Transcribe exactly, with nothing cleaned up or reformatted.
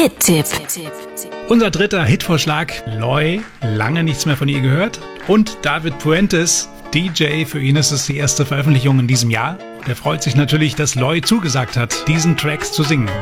Hit-Tipp. Unser dritter Hitvorschlag, Loy, lange nichts mehr von ihr gehört. Und David Puentes, D J, für ihn ist es die erste Veröffentlichung in diesem Jahr. Der freut sich natürlich, dass Loy zugesagt hat, diesen Tracks zu singen.